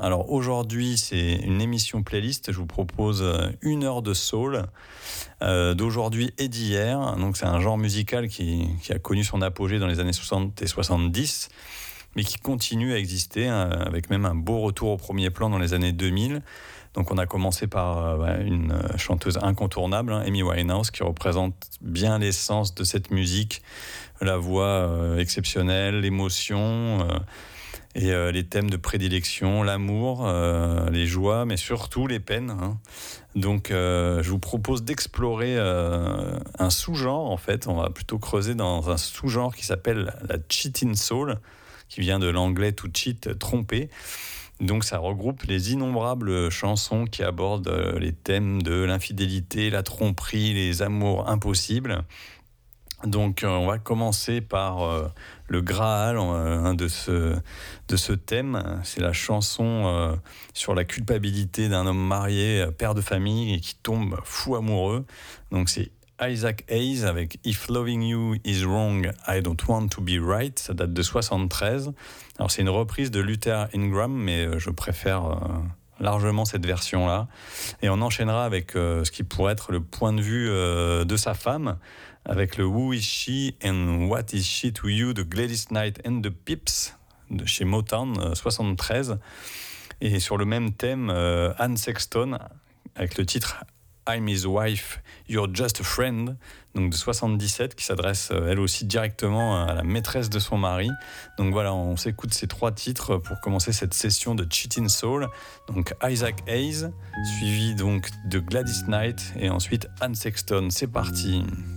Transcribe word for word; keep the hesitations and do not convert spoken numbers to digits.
Alors aujourd'hui, c'est une émission playlist. Je vous propose une heure de soul euh, d'aujourd'hui et d'hier. Donc c'est un genre musical qui, qui a connu son apogée dans les années soixante et soixante-dix, mais qui continue à exister, hein, avec même un beau retour au premier plan dans les années deux mille. Donc on a commencé par euh, une chanteuse incontournable, hein, Amy Winehouse, qui représente bien l'essence de cette musique, la voix euh, exceptionnelle, l'émotion euh, et euh, les thèmes de prédilection, l'amour, euh, les joies, mais surtout les peines. Hein. Donc euh, je vous propose d'explorer euh, un sous-genre, en fait. On va plutôt creuser dans un sous-genre qui s'appelle la cheating soul, qui vient de l'anglais to cheat, tromper. Donc ça regroupe les innombrables chansons qui abordent les thèmes de l'infidélité, la tromperie, les amours impossibles. Donc on va commencer par euh, le Graal euh, de, ce, de ce thème. C'est la chanson euh, sur la culpabilité d'un homme marié, père de famille, et qui tombe fou amoureux. Donc c'est Isaac Hayes avec If Loving You Is Wrong, I Don't Want to Be Right. Ça date de soixante-treize. Alors c'est une reprise de Luther Ingram, mais je préfère euh, largement cette version-là. Et on enchaînera avec euh, ce qui pourrait être le point de vue euh, de sa femme, avec le Who Is She and What Is She to You de Gladys Knight and the Pips de chez Motown, euh, soixante-treize. Et sur le même thème, euh, Anne Sexton avec le titre I'm His Wife, You're Just a Friend, donc de soixante-dix-sept, qui s'adresse elle aussi directement à la maîtresse de son mari. Donc voilà, on s'écoute ces trois titres pour commencer cette session de Cheating Soul. Donc Isaac Hayes, suivi donc de Gladys Knight et ensuite Anne Sexton. C'est parti.